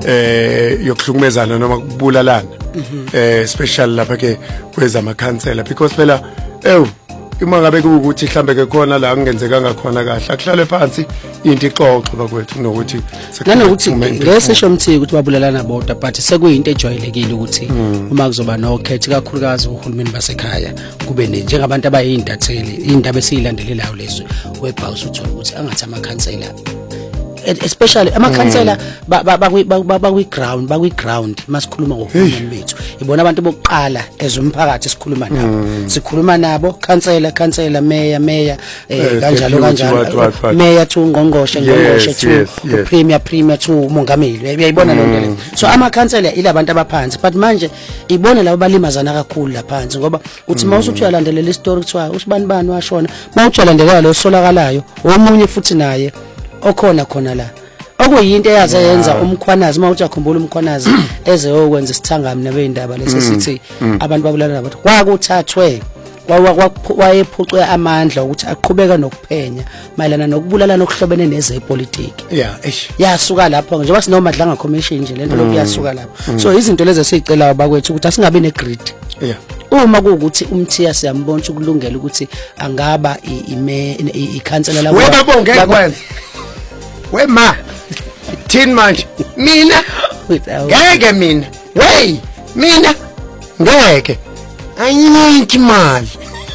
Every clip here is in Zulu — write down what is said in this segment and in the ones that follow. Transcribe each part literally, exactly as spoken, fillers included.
eh yokuhlukumezana noma kubulalana eh especially lapha ke kwezama councilor because phela ew uma ngabe ukuthi mhlambe ke khona la angenzeka ngakhona kahle akuhlale phansi into ixoxe bakwethu nokuthi nanokuthi ngesesho umthiki ukuthi babulalana bodwa but sekuyinto ejwayelekile ukuthi uma kuzoba nokhethi kakhulukazi uhulumeni basekhaya kube ne njengabantu abayindatheli indaba esiyilandelelayo lezo webhouse uthola ukuthi angathi ama councilor especially ama councilor bakwi ground bakwi ground masikhuluma ngohulumeni bethu ibona abantu bokuqala ezomphakathi sikhuluma nabo sikhuluma nabo councilor councilor mayor mayor kanjalo kanjalo mayor to ngongqoshe ngongqoshe to premier premier to umongameli uyayibona lonto le so ama councilor ilabantu abaphansi but manje ibona labo balimazana kakhulu laphansi ngoba uthi mawusuthi uyalandelela istory kuthiwa usibani bani washona mawuthi uyalandelela lo solakalayo omunye futhi naye okhona khona la okuyinto eyaze yenza umkhwanazi mawuthi akhumbula umkhwanazi eze yokwenza isithangami nabeyindaba lesi sithi abantu babulala nabantu kwakuthathwe wayephucwe amandla ukuthi aqhubeka nokuphenya mayelana nokubulala nokuhlobene nezepolitiki yeah eish yasuka lapho njengoba sinomadlanga commission nje lento lokhu yasuka lapho so izinto lezi esicelayo bakwethu ukuthi asingabe negrid yeah uma kuukuthi umthiya siyambona ukulungela ukuthi angaba ikhansela la webabo ngeke kwenza wema tin manje mina ngeke mina hey mina ngeke ayiniki mali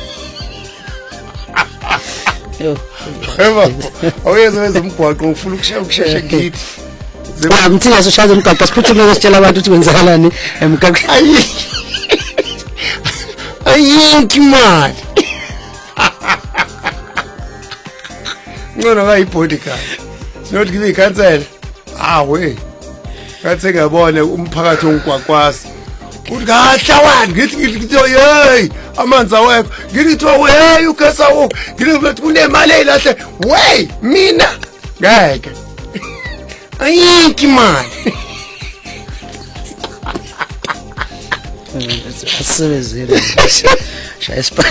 yo eba oyenza umgwaqo ngifuna ukushaya ukusheshe ngithi mthiya soshaya umgwaqo siphuthume ngesitshela abantu ukuthi kwenzakalani emgaqo ayiniki mali ngona ngayibodicard not give ikhansela ah we kathi ngabone umphakathi ongigwaqwasi uthi kahlawani ngithi ngithi hey amanzi awekho ngithi hey ugesa wo ngithi kunemali eyilahle wey mina ngeke ayinki mali asebenzile shaya spa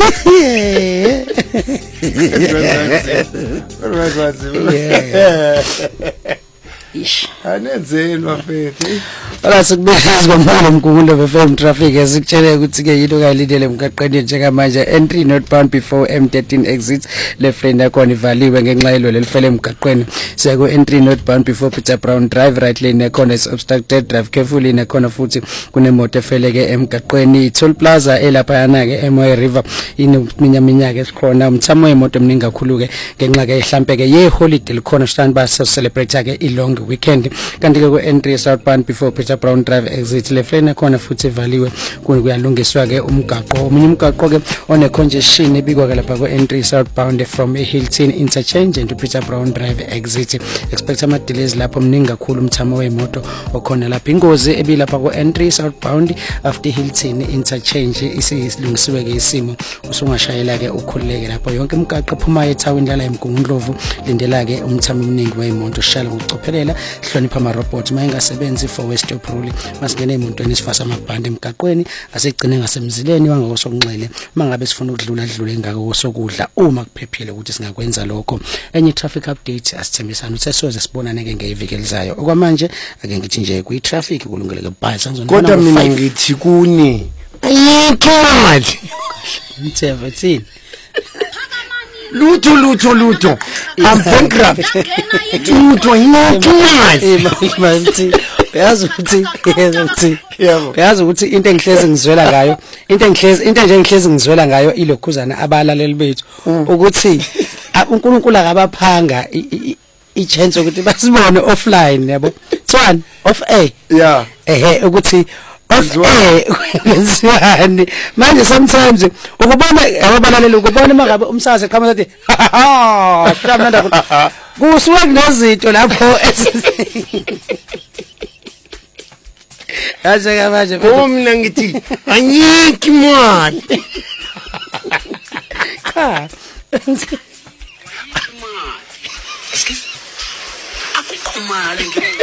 ish anenzelwa mfethu asikubekeza ngomholo mkhulu F M traffic esikutshela ukuthi ke yinto kayilindele emgaqweni njengamanje entry northbound before M thirteen exit left lane yakho ivaliwe ngenxa yelo lelifele emgaqweni siyako entry northbound before Peter Brown Drive right lane yakho is obstructed drive carefully nakhona futhi kunemoto efeleke emgaqweni toll plaza elapha yana ke Emoy River ineminyaminya ke sikhona umthamo wemoto eminingi kakhulu ke ngenxa ke mhlambe ke ye holiday likhona stand by so celebrate ke ilong weekend kanti ke ku entry southbound before Peter Brown Drive exit left lane khona futhi evaliwe kuyalungiswa ke umgaqo omunye umgaqo ke one congestion ebikwa ke lapha ku entry southbound from Hilton interchange into Peter Brown Drive exit expect ama delays lapho mningi kakhulu umthamo wemoto okhona lapha ingozi ebilapha ku entry southbound after Hilton interchange isilungisiwe ke isimo usungashayela ke ukhululeke lapho yonke imigaqo ephuma ethawini lala eMgungundlovu lindela ke umthamo omningi wemoto shala ukucophelela hlonipha ama robots mayingasebenzi for west opruli masingene emontweni isifasa amabhande emgaqweni asegcine ngasemzileni wangakosokunxele mangabe sifuna ukudlula dlule ngako sokudla uma kuphephile ukuthi singakwenza lokho enye traffic update asithembisana ukuthi soze sibonane ke ngeviki elizayo okwamanje ake ngithi nje kuyi traffic kulungeleke bhayi sanzona kodwa mina ngithi kuni ayikhathi mthemba thini lutho lutho lutho I'm bankrupt lutho yinokhathi manje uyazi ukuthi uyazi uyazi ukuthi into engihlezi ngizwela ngayo into engihlezi into nje engihlezi ngizwela ngayo ilokhuzana abalaleli bethu ukuthi uNkulunkulu akabaphanga i-chance ukuthi basibone offline yabo tswana off air yeah ehe ukuthi kwenzani manje sometimes ukubona ababalaleli ukubona mangabe umsakazi eqhamuka ethi ha shama ndaba kusuka kunezinto lapho Aje manje mina ngithi anyiki mani cha akukho mali